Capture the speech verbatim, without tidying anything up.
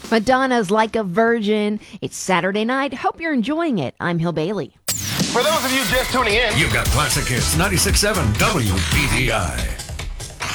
Madonna's Like a Virgin. It's Saturday night. Hope you're enjoying it. I'm Hill Bailey. For those of you just tuning in, you've got Classic Hits ninety-six point seven W P D I.